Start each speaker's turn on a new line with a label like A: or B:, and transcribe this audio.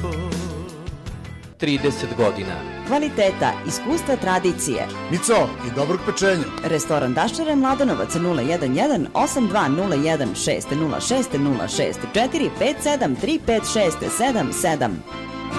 A: 30 godina
B: kvaliteta, iskustva, tradicije.
C: Mico i dobrog pečenja.
B: Restoran Daščare Mladenovac 011 8201 606 06 064 57 356 77.